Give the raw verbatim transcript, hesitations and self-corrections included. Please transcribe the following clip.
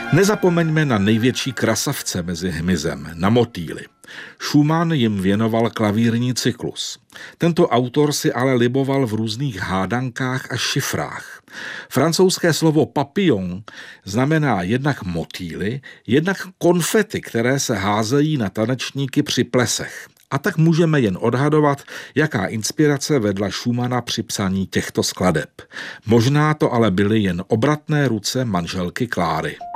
Nezapomeňme na největší krasavce mezi hmyzem, na motýly. Schumann jim věnoval klavírní cyklus. Tento autor si ale liboval v různých hádankách a šifrách. Francouzské slovo papillon znamená jednak motýly, jednak konfety, které se házejí na tanečníky při plesech. A tak můžeme jen odhadovat, jaká inspirace vedla Schumanna při psaní těchto skladeb. Možná to ale byly jen obratné ruce manželky Kláry.